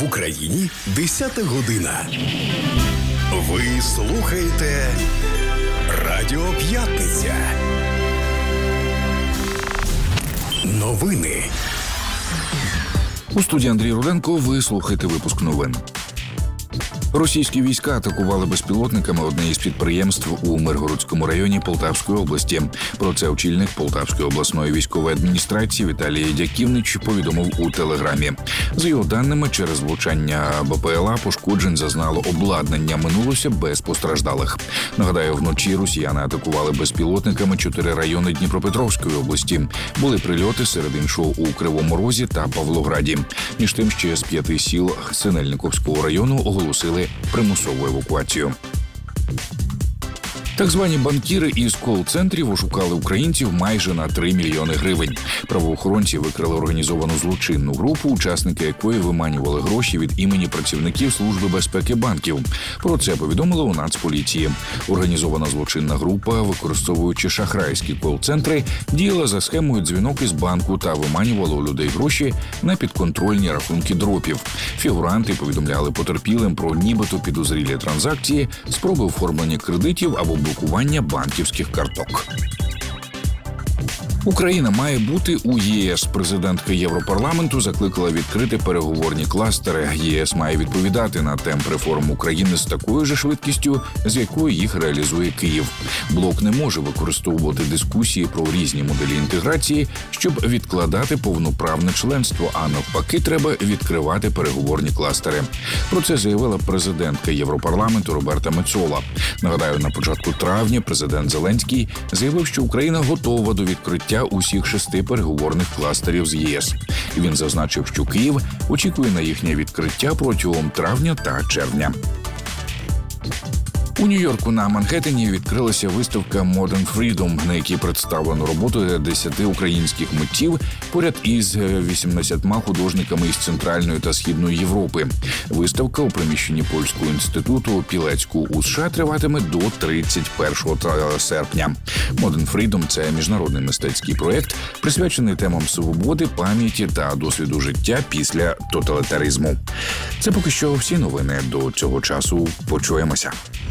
В Україні 10 година. Ви слухаєте Радіо П'ятниця. Новини. У студії Андрій Руденко. Ви слухаєте випуск новин. Російські війська атакували безпілотниками одне із підприємств у Миргородському районі Полтавської області. Про це очільник Полтавської обласної військової адміністрації Віталій Дяківнич повідомив у Телеграмі. За його даними, через влучання БПЛА пошкоджень зазнало обладнання, минулося без постраждалих. Нагадаю, вночі росіяни атакували безпілотниками 4 райони Дніпропетровської області. Були прильоти, серед іншого, у Кривому Розі та Павлограді. Між тим, ще з 5 сіл Синельниковського району оголосили примусову евакуацію. Так звані банкіри із кол-центрів ошукали українців майже на 3 мільйони гривень. Правоохоронці викрили організовану злочинну групу, учасники якої виманювали гроші від імені працівників Служби безпеки банків. Про це повідомили у Нацполіції. Організована злочинна група, використовуючи шахрайські кол-центри, діяла за схемою дзвінок із банку та виманювала у людей гроші на підконтрольні рахунки дропів. Фігуранти повідомляли потерпілим про нібито підозрілі транзакції, спроби оформлення кредитів або блокування банківських карток. Україна має бути у ЄС. Президентка Європарламенту закликала відкрити переговорні кластери. ЄС має відповідати на темп реформ України з такою же швидкістю, з якою їх реалізує Київ. Блок не може використовувати дискусії про різні моделі інтеграції, щоб відкладати повноправне членство, а навпаки треба відкривати переговорні кластери. Про це заявила президентка Європарламенту Роберта Мецола. Нагадаю, на початку травня президент Зеленський заявив, що Україна готова до відкриття усіх 6 переговорних кластерів з ЄС. Він зазначив, що Київ очікує на їхнє відкриття протягом травня та червня. У Нью-Йорку на Манхеттені відкрилася виставка Modern Freedom, на якій представлено роботи 10 українських митців поряд із 80 художниками із Центральної та Східної Європи. Виставка у приміщенні Польського інституту Пілецьку у США триватиме до 31 серпня. Modern Freedom – це міжнародний мистецький проєкт, присвячений темам свободи, пам'яті та досвіду життя після тоталітаризму. Це поки що всі новини. До цього часу почуємося.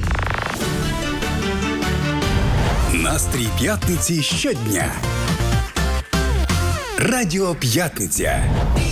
Настрій п'ятниці щодня. Радіо П'ятниця.